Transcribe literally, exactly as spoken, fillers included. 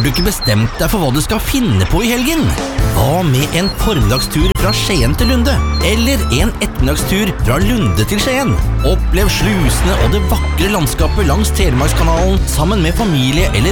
Har du ikke bestemt deg for hva du skal finne på i helgen? Hva med en formiddagstur fra Skien til Lunde? Eller en ettermiddagstur fra Lunde til Skien? Opplev slusene og det vakre landskapet langs Telemarkskanalen sammen med familie eller